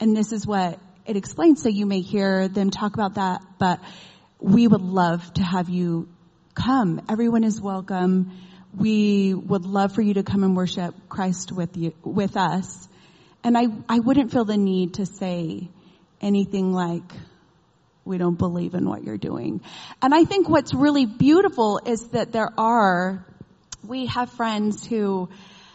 And this is what it explains. So you may hear them talk about that, but we would love to have you come. Everyone is welcome. We would love for you to come and worship Christ with us. And I wouldn't feel the need to say anything like, we don't believe in what you're doing. And I think what's really beautiful is that we have friends who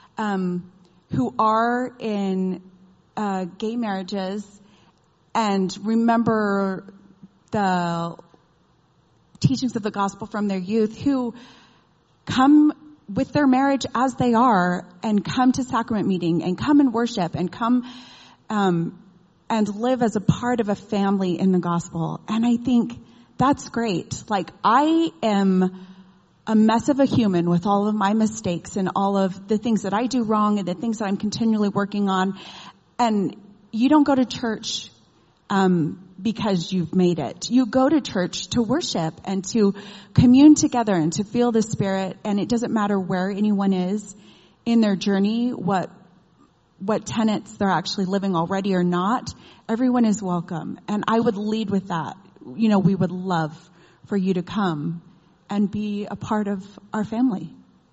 are in gay marriages and remember the teachings of the gospel from their youth, who come with their marriage as they are and come to sacrament meeting and come and worship and come and live as a part of a family in the gospel. And I think that's great. Like, I am a mess of a human with all of my mistakes and all of the things that I do wrong and the things that I'm continually working on. And you don't go to church because you've made it. You go to church to worship and to commune together and to feel the Spirit. And it doesn't matter where anyone is in their journey, what tenets they're actually living already or not. Everyone is welcome. And I would lead with that. We would love for you to come and be a part of our family.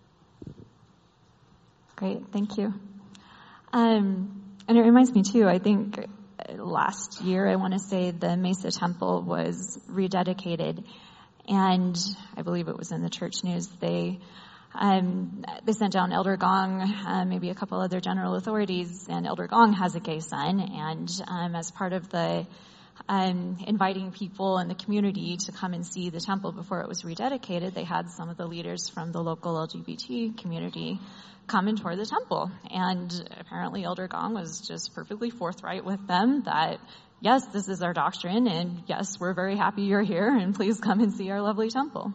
Great, thank you. And it reminds me too, I think last year, I want to say the Mesa Temple was rededicated, and I believe it was in the church news. They sent down Elder Gong, maybe a couple other general authorities, and Elder Gong has a gay son, and as part of the inviting people in the community to come and see the temple before it was rededicated, they had some of the leaders from the local LGBT community come and tour the temple. And apparently Elder Gong was just perfectly forthright with them that, yes, this is our doctrine, and yes, we're very happy you're here, and please come and see our lovely temple.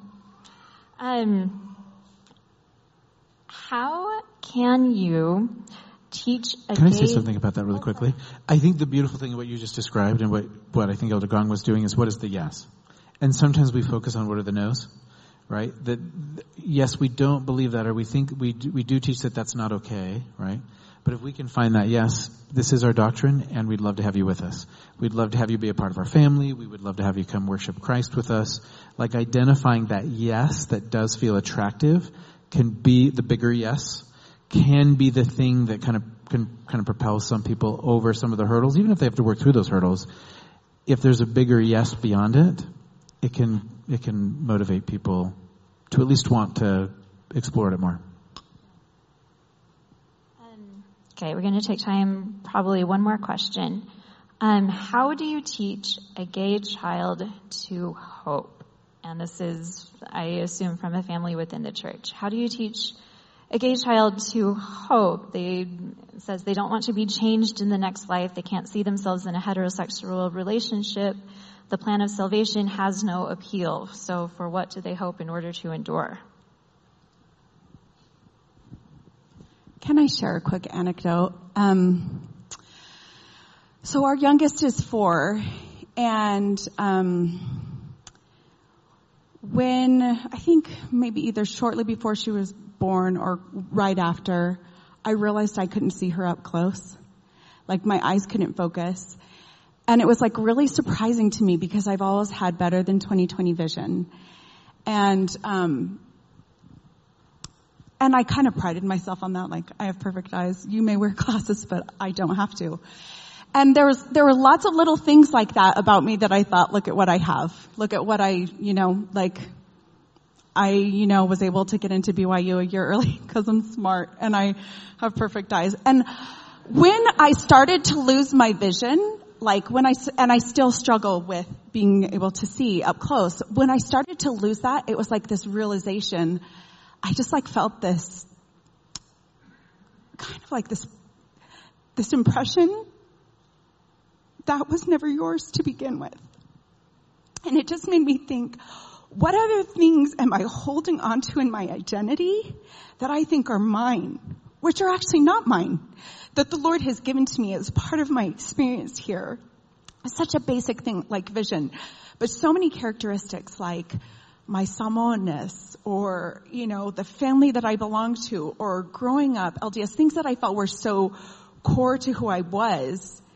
How can you teach a Can I say something about that really quickly? I think the beautiful thing of what you just described and what I think Elder Gong was doing is, what is the yes? And sometimes we focus on what are the no's, right? That yes, we don't believe that, or we think we do teach that that's not okay, right? But if we can find that, yes, this is our doctrine, and we'd love to have you with us. We'd love to have you be a part of our family. We would love to have you come worship Christ with us. Like, identifying that yes that does feel attractive can be the bigger yes, can be the thing that kind of propels some people over some of the hurdles, even if they have to work through those hurdles. If there's a bigger yes beyond it, it can motivate people to at least want to explore it more. Okay, we're going to take time, probably one more question. How do you teach a gay child to hope? And this is, I assume, from a family within the church. How do you teach a gay child to hope? It says they don't want to be changed in the next life. They can't see themselves in a heterosexual relationship. The plan of salvation has no appeal. So for what do they hope in order to endure? Can I share a quick anecdote? So our youngest is 4, and when, I think maybe either shortly before she was born or right after, I realized I couldn't see her up close. Like, my eyes couldn't focus. And it was like really surprising to me, because I've always had better than 20/20 vision. And I kind of prided myself on that. Like, I have perfect eyes. You may wear glasses, but I don't have to. And there were lots of little things like that about me that I thought, look at what I have. Look at what I was able to get into BYU a year early because I'm smart and I have perfect eyes. And when I started to lose my vision, and I still struggle with being able to see up close, when I started to lose that, it was like this realization. I just felt this kind of like this impression that was never yours to begin with. And it just made me think, what other things am I holding onto in my identity that I think are mine, which are actually not mine, that the Lord has given to me as part of my experience here? It's such a basic thing like vision, but so many characteristics like my Samoanness, or, the family that I belong to, or growing up, LDS, things that I felt were so core to who I was,